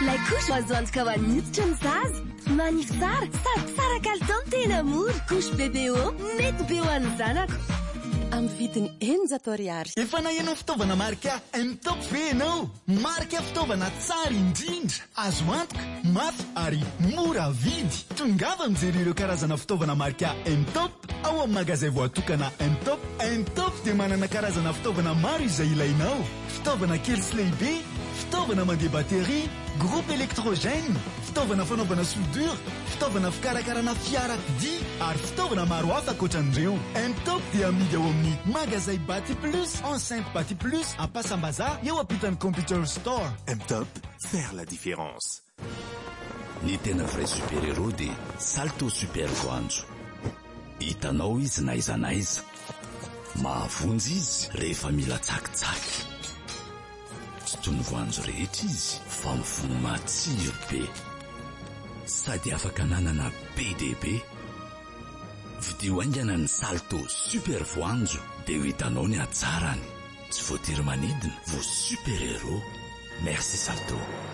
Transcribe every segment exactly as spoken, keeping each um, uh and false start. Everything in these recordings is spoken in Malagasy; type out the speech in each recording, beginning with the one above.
ilay couche azo antoka ho an'ny hoditra ny zaza. Manify tsara sady tsara kalitao ny tena mora. Couche bébé o mety be ho an'ny zanako. Amin'ny vidiny eninjato ariary. Efa naheno fitaovana marika M-Top ve ianao? Marika fitaovana tsara indrindra, azo antoka, mafy ary mora vidy. Tongava mijery ireo karazana fitaovana marika M-Top ao amin'ny magazay voatokana M-Top. M-Top dia manana karazana fitaovana maro izay ilainao. Fitaovana kely sy lehibe, fitaovana mandeha batterie, groupe électrogène, fitaovana fanaovana soudure, fitaovana fikarakarana fiarakodia ary fitaovana maro hafa ankoatran'ireo. M-Top dia amidy ao amin'ny magazay Bati Plus, enceinte Bati Plus, à Passambaza eo ampitan'ny Computer Store. M-Top, faire la différence. Ny tena vrai super-héros dia Salto Super Voanjo. Hitanao izy na iza na iza. Mahavonjy izy rehefa mila tsakitsaky. Tsy toy ny voanjo rehetra izy fa mifono matsiro be. Sady afaka nanana be dia be. Vidio haingana ny Salto Super Voanjo dia ho hitanao ny hatsarany. Tsy voatery manidina, vo super-héros. Merci Salto.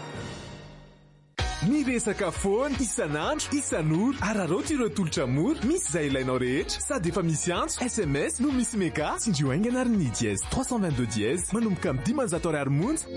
Ny resaka foana isan'andro, isan'ora, araroty ireo tolotra mora, misy izay ilainao rehetra, sady efa misy antso, S M S no misy mega, sindrio haingana ary ny dièse trois cent vingt-deux dièse, manomboka amin'ny dimanjato ariary monja.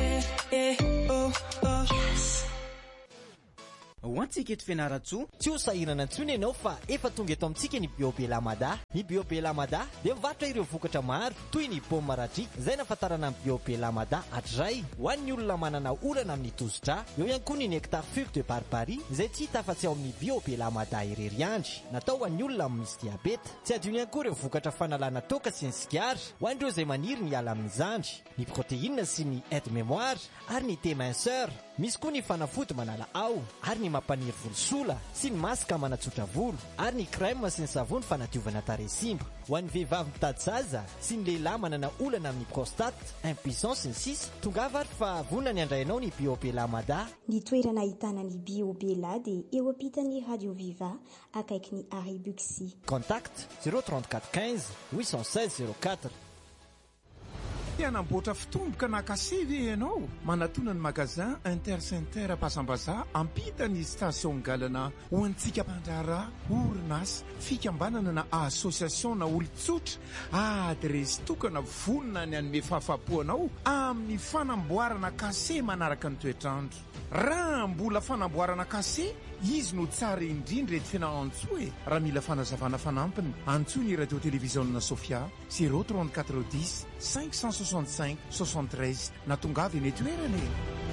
Ho antsika eto Fianaratsoa, tsy ho sahirana intsony ianao fa efa tonga eto amintsika ny Biobe Lamada. Ny Biobe Lamada dia mivarotra ireo vokatra maro toy ny paoma maratry, izay nafantarana amin'ny Biobe Lamada hatray ho an'ny olona manana olana amin'ny tosidra. Eo ihany koa ny nectar fure de barbarie izay tsy hita afa-tsy ao amin'ny Biobe Lamada irery andry, natao ho an'ny olona misy diabeta. Tsy adino ihany koa ireo vokatra fanalana toka sy ny sigara ho an'ireo izay maniry ny ala amin'ny zandry, ny protéine sy ny aide mémoire ary ny thé minceur. Misy koa ny fanafody manala ao ary ny mampaniry volosola sy ny masaka manatsotra volo ary ny crème sy ny savony fanadiovana tarehy simba. Ho an'ny vehivavy mitady zaza sy ny lehilahy manana olana amin'ny prostate, impuissance sy ny sisa, tongava ary fa vonona ny andrainao ny Biobe Lamada. Ny toerana ahitana ny Biobe la dia eo ampitan'ny Radio Viva akaiky ny Arrêt Buxy. Contact zéro trente-quatre quinze huit cent seize zéro quatre. Anamboatra fitomboka na kasevy ianao manatona ny magazin Intercenter Passambaza ampitany station galana ho antsika mpandrara orinasa fikambanana na association na olon-tsotra adresy tokana vonona ny anome fahafapoanao amin'ny fanamboarana kase manaraka ny toetrandro. Raha mbola fanamboarana kase izy no tsara indrindra eto Fianarantsoa e. Raha mila fanazavana fanampiny antsoa ny radio télévision Sofia zéro trente-quatre dix cinq cent soixante-cinq soixante-treize na tongava eny toerana.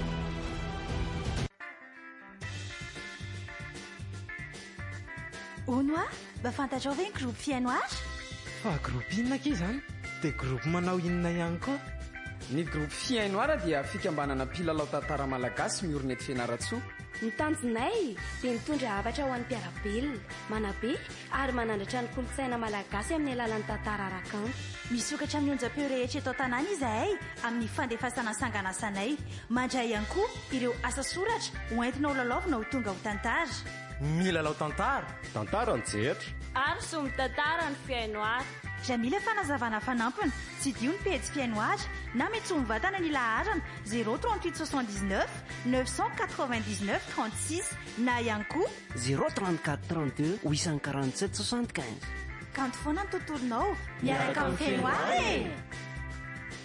Onoa, mba fantatrao ve ny groupe fiainoary? Fa groupe inona ke zany? Dia groupe manao inona ihany koa? Ny groupe fiainoara dia fikambanana mpilalao tantara malagasy miorina eto Fianaratsoa. Ny tanjonay dia mitondra hafatra ho an'ny mpiarabelona, manabe ary manandratra ny kolontsaina malagasy amin'ny alalan'ny tantara arakanto. Misokatra amin'ny onjam-peo rehetra eto an-tanàna izahay amin'ny fandefasana sanganasanay. Mandray ihany koa ireo asa soratra hoentina ho lalaovina ho tonga ho tantara. Milalao tantara, tantara ny jetra. Ary somy tantara ny fiainoary. Raha mila fanazavana fanampiny, tsy dio ny pejy fiainoary na mety ho mivatana ny laharana zéro trente-huit soixante-dix-neuf neuf cent quatre-vingt-dix-neuf trente-six na ihany koa zéro trente-quatre trente-deux huit cent quarante-sept soixante-quinze. Kanto foana ny tontolonao miaraka amin'ny fiainoary.